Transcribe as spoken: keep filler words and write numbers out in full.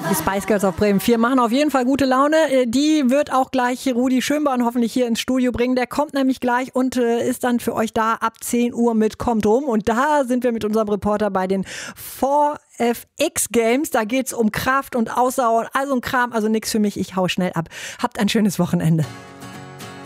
Die Spice Girls auf Bremen vier machen auf jeden Fall gute Laune. Die wird auch gleich Rudi Schönborn hoffentlich hier ins Studio bringen. Der kommt nämlich gleich und ist dann für euch da ab zehn Uhr mit Kommt rum. Und da sind wir mit unserem Reporter bei den vier F X Games. Da geht's um Kraft und Ausdauer und all so ein Kram. Also nichts für mich, ich hau schnell ab. Habt ein schönes Wochenende.